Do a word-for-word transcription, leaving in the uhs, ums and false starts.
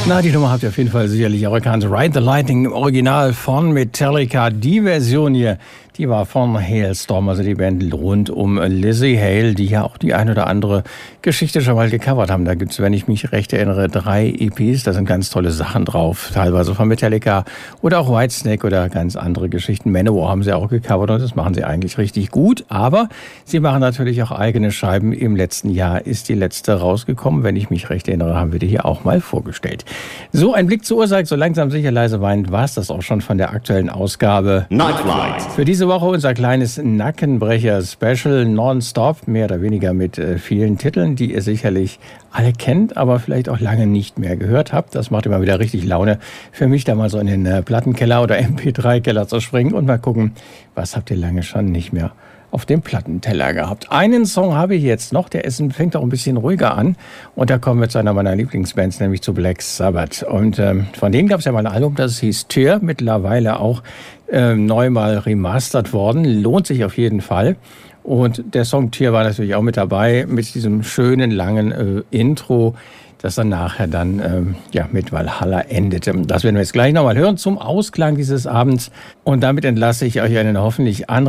Na, die Nummer habt ihr auf jeden Fall sicherlich auch erkannt. Ride the Lightning im Original von Metallica. Die Version hier, die war von Halestorm, also die Band rund um Lzzy Hale, die ja auch die ein oder andere Geschichte schon mal gecovert haben. Da gibt es, wenn ich mich recht erinnere, drei E Ps. Da sind ganz tolle Sachen drauf, teilweise von Metallica oder auch Whitesnake oder ganz andere Geschichten. Manowar haben sie auch gecovert und das machen sie eigentlich richtig gut. Aber sie machen natürlich auch eigene Scheiben. Im letzten Jahr ist die letzte rausgekommen. Wenn ich mich recht erinnere, haben wir die hier auch mal vorgestellt. So, ein Blick zur Uhr sagt, so langsam sicher leise weint, war es das auch schon von der aktuellen Ausgabe Nightlight. Für diese Woche unser kleines Nackenbrecher-Special nonstop, mehr oder weniger mit äh, vielen Titeln, die ihr sicherlich alle kennt, aber vielleicht auch lange nicht mehr gehört habt. Das macht immer wieder richtig Laune für mich, da mal so in den äh, Plattenkeller oder M P drei Keller zu springen und mal gucken, was habt ihr lange schon nicht mehr auf dem Plattenteller gehabt. Einen Song habe ich jetzt noch, der ist, fängt auch ein bisschen ruhiger an. Und da kommen wir zu einer meiner Lieblingsbands, nämlich zu Black Sabbath. Und ähm, von denen gab es ja mal ein Album, das hieß Tyr, mittlerweile auch äh, neu mal remastert worden. Lohnt sich auf jeden Fall. Und der Song Tyr war natürlich auch mit dabei, mit diesem schönen, langen äh, Intro, das dann nachher dann ähm, ja, mit Valhalla endete. Das werden wir jetzt gleich nochmal hören zum Ausklang dieses Abends. Und damit entlasse ich euch einen hoffentlich anderen